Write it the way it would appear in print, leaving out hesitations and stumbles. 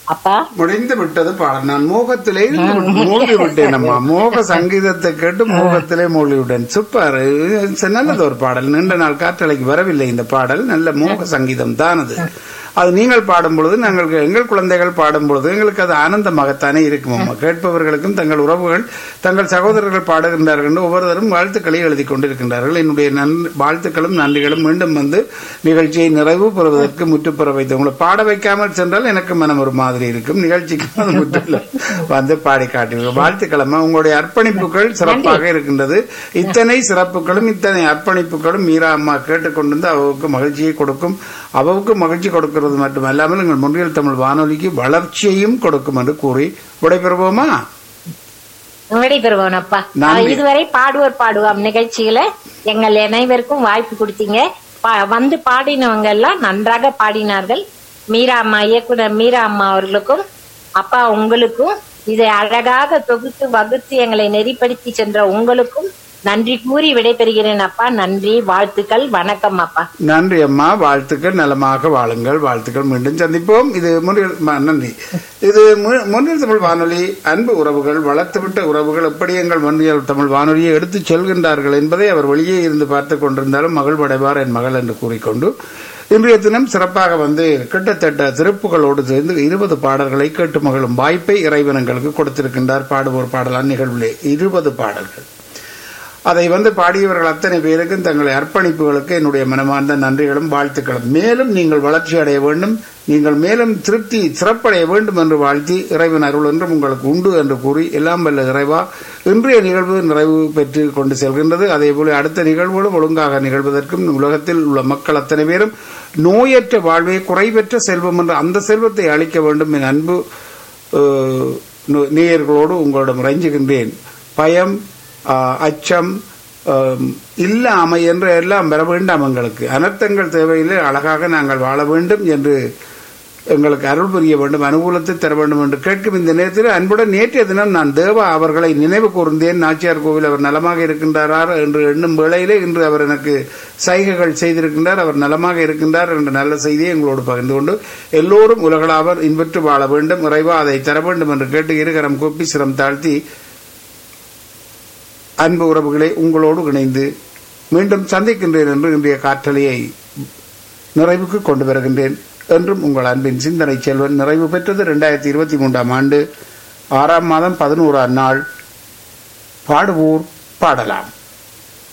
அப்பா முடிந்து விட்டது பாடல். நான் மோகத்திலே மூழ்கி விட்டேன் அம்மா. மோக சங்கீதத்தை கேட்டு மோகத்திலே மூழ்கி விட்டேன். சூப்பர், நல்லது ஒரு பாடல். நீண்ட நாள் காற்றலைக்கு வரவில்லை இந்த பாடல். நல்ல மோக சங்கீதம் தான் அது. அது நீங்கள் பாடும் பொழுது, நாங்கள் எங்கள் குழந்தைகள் பாடும் பொழுது எங்களுக்கு அது ஆனந்தமாகத்தானே இருக்கும் அம்மா. கேட்பவர்களுக்கும் தங்கள் உறவுகள் தங்கள் சகோதரர்கள் பாடுகின்றார்கள் என்று ஒவ்வொருவரும் வாழ்த்துக்களை எழுதி கொண்டிருக்கின்றார்கள். என்னுடைய வாழ்த்துக்களும் நன்றிகளும் மீண்டும் வந்து நிகழ்ச்சியை நிறைவு பெறுவதற்கு முற்றுப்பெற வைத்து உங்களை பாட வைக்காமல் சென்றால் எனக்கு மனம் ஒரு மாதிரி இருக்கும். நிகழ்ச்சிக்கு முற்று வந்து பாடி காட்டுவீர்கள். வாழ்த்துக்களம்மா. உங்களுடைய அர்ப்பணிப்புகள் சிறப்பாக இருக்கின்றது. இத்தனை சிறப்புகளும் இத்தனை அர்ப்பணிப்புகளும் மீரா அம்மா கேட்டுக்கொண்டிருந்து அவருக்கு மகிழ்ச்சியை கொடுக்கும். அவருக்கு மகிழ்ச்சி கொடுக்கிறது மட்டுமல்லாமல் எங்கள் முன்றியல் தமிழ் வானொலிக்கு வளர்ச்சியையும் கொடுக்கும் என்று கூறி விடைபெறுவோமா? விடைபெறுவோம் அப்பா. இதுவரை பாடுவோர் பாடுவோம் நிகழ்ச்சியில எங்கள் அனைவருக்கும் வாய்ப்பு கொடுத்தீங்க. வந்து பாடினவங்க எல்லாம் நன்றாக பாடினார்கள். மீரா அம்மா, இயக்குனர் மீரா அம்மா அவர்களுக்கும் அப்பா உங்களுக்கும், இதை அழகாக தொகுத்து வகுத்து எங்களை நெறிப்படுத்தி சென்ற உங்களுக்கும் நன்றி கூறி விடைபெறுகிறேன் அப்பா. நன்றி, வாழ்த்துக்கள், வணக்கம் அப்பா. நன்றி அம்மா, வாழ்த்துக்கள். நலமாக வாழுங்கள். வாழ்த்துக்கள். மீண்டும் சந்திப்போம். இது நன்றி. இது முன்னில் தமிழ் வானொலி. அன்பு உறவுகள், வளர்த்துவிட்ட உறவுகள் எப்படி எங்கள் முன்னில் தமிழ் வானொலியை எடுத்துச் செல்கின்றார்கள் என்பதை அவர் வெளியே இருந்து பார்த்துக் கொண்டிருந்தாலும் மகிழ்வடைவார் என் மகள் என்று கூறிக்கொண்டு இன்றைய தினம் சிறப்பாக வந்து கிட்டத்தட்ட சிறப்புகளோடு சேர்ந்து 20 பாடல்களை கேட்டு மகளும் வாய்ப்பை இறைவனங்களுக்கு கொடுத்திருக்கின்றார். பாடுவோர் பாடலான் நிகழ்விலே 20 பாடல்கள். அதை வந்து பாடியவர்கள் அத்தனை பேருக்கும் தங்களை அர்ப்பணிப்புகளுக்கு என்னுடைய மனமார்ந்த நன்றிகளும் வாழ்த்துக்களும். மேலும் நீங்கள் வளர்ச்சி அடைய வேண்டும், நீங்கள் மேலும் சிறப்படைய வேண்டும் என்று வாழ்த்தி இறைவன் அருள் என்றும் உங்களுக்கு உண்டு என்று கூறி எல்லாம் வல்ல இறைவா இன்றைய நிகழ்வு நிறைவு பெற்று கொண்டு செல்கின்றது. அதேபோல அடுத்த நிகழ்வுகளும் ஒழுங்காக நிகழ்வதற்கும் உலகத்தில் உள்ள மக்கள் அத்தனை பேரும் நோயற்ற வாழ்வை குறைவற்ற செல்வம் என்ற அந்த செல்வத்தை அளிக்க வேண்டும் என் அன்பு நேயர்களோடு உங்களிடம் இறைஞ்சுகின்றேன். பயம், அச்சம் இல்லாமை என்று எல்லாம் பெற வேண்டாம். எங்களுக்கு அனர்த்தங்கள் தேவையில்லை, அழகாக நாங்கள் வாழ வேண்டும் என்று எங்களுக்கு அருள் புரிய வேண்டும், அனுகூலத்தை தர வேண்டும் என்று கேட்கும் இந்த நேரத்தில் அன்புடன் நேற்றைய தினம் நான் தேவா அவர்களை நினைவு கூர்ந்தேன். நாச்சியார் கோவில் அவர் நலமாக இருக்கின்றாரா என்று எண்ணும் வேளையிலே இன்று அவர் எனக்கு சைகைகள் செய்திருக்கின்றார். அவர் நலமாக இருக்கின்றார் என்ற நல்ல செய்தியை எங்களோடு பகிர்ந்து கொண்டு எல்லோரும் உலகளாவர் இன்பற்று வாழ வேண்டும், இறைவா அதை தர வேண்டும் என்று கேட்டு இருகரம் கூப்பி சிரம் தாழ்த்தி அன்பு உறவுகளை உங்களோடு இணைந்து மீண்டும் சந்திக்கின்றேன் என்று இன்றைய காற்றலையை நிறைவுக்கு கொண்டு வருகின்றேன். என்றும் உங்கள் அன்பின் சிந்தனை செல்வன். நிறைவு பெற்றது 2023 ஆண்டு 6ஆம் மாதம் 11ஆம் நாள். பாடுவோர் பாடலாம்.